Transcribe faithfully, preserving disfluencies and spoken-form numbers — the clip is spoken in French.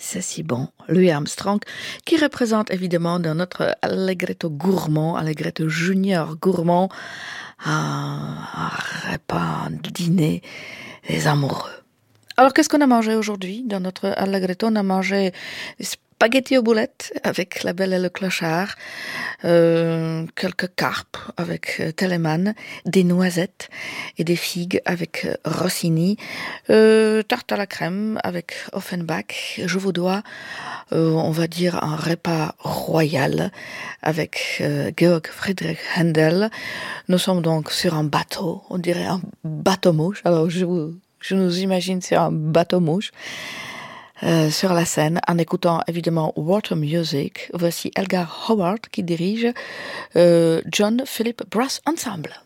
c'est si bon. Louis Armstrong, qui représente évidemment dans notre Allegretto gourmand, Allegretto junior gourmand, un, un repas, un dîner des amoureux. Alors, qu'est-ce qu'on a mangé aujourd'hui dans notre Allegretto? On a mangé des spaghettis aux boulettes avec La Belle et le Clochard, euh, quelques carpes avec euh, Telemann, des noisettes et des figues avec euh, Rossini, euh, tarte à la crème avec Offenbach. Je vous dois, euh, on va dire, un repas royal avec euh, Georg Friedrich Händel. Nous sommes donc sur un bateau, on dirait un bateau-mouche. Alors, je vous Je nous imagine sur un bateau-mouche, euh, sur la Seine, en écoutant évidemment Water Music. Voici Elgar Howard qui dirige euh, John Philip Brass Ensemble.